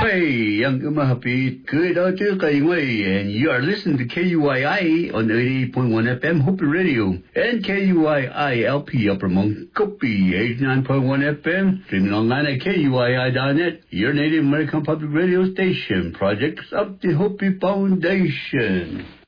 Hey, young Mahapi, good out and you are listening to KUII on 88.1 FM Hopi Radio and KUII-LP Upper Montgomery 89.1 FM, streaming online at KUII.net, your Native American Public Radio station, projects of the Hopi Foundation.